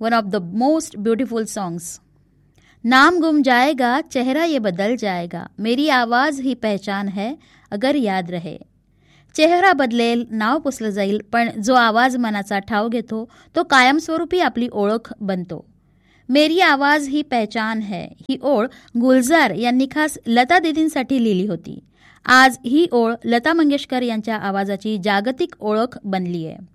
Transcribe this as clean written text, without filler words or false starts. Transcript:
One of the most beautiful songs. नाम गुम जाएगा, चेहरा ये बदल जाएगा, मेरी आवाज ही पहचान है, अगर याद रहे. चेहरा बदलेल, नाव पुसलं जाईल, पण जो आवाज मनाचा ठाव घेतो तो कायमस्वरूपी आपली ओळख बनतो. मेरी आवाज ही पहचान है ही ओळ गुलजार यांनी खास लता दीदींसाठी लिहिली होती. आज ही ओळ लता मंगेशकर यांच्या आवाजाची जागतिक ओळख बनली आहे.